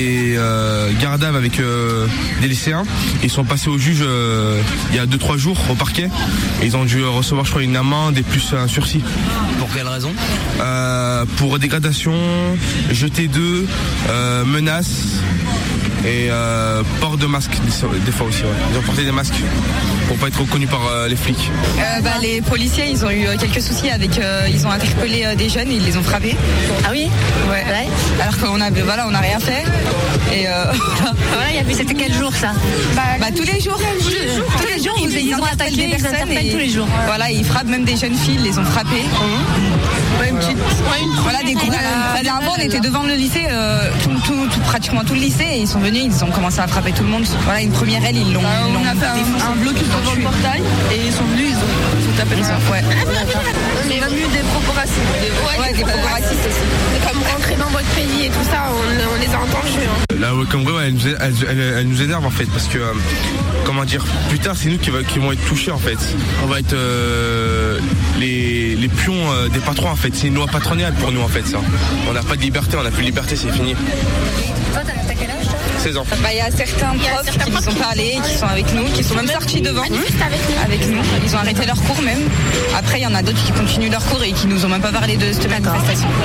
Et garde à vue avec des lycéens. Ils sont passés au juge il y a 2-3 jours au parquet. Et ils ont dû recevoir, je crois, une amende et plus un sursis. Pour quelle raison? Pour dégradation, jeter d'œufs, menaces et port de masque des fois aussi. Ouais. Ils ont porté des masques pour pas être reconnus par les flics. Les policiers, ils ont eu quelques soucis avec. Ils ont interpellé des jeunes et ils les ont frappés. Ah oui? Ouais. Alors qu'on avait, on n'a rien fait. Et c'était quel jour ça? Tous les jours. Tous les jours, ils ont attaqué des personnes tous les jours. Voilà, ils frappent même des jeunes filles, ils les ont frappées. Des groupes. La dernière fois, on était devant le lycée, pratiquement tout le lycée, et ils sont venus, ils ont commencé à frapper tout le monde. Voilà, une première aile, ils l'ont. On a fait un blocus devant le portail et ils sont venus, ils ont tapé le sang. Ouais. On a eu des propos racistes. Des propos racistes aussi. C'est comme rentrer dans votre pays et tout ça, on les a entendus. La Welcome Brew, elle nous énerve en fait, parce que plus tard c'est nous qui vont être touchés en fait. On va être les pions des patrons en fait. C'est une loi patronale pour nous en fait ça. On n'a pas de liberté, on n'a plus de liberté, c'est fini. Toi, t'as quel âge? 16 ans. Il y a certains profs qui nous ont parlé, qui sont avec nous, qui sont même sortis devant avec nous. Ils ont arrêté leur cours même. Après, il y en a d'autres qui continuent leur cours et qui nous ont même pas parlé de cette manifestation.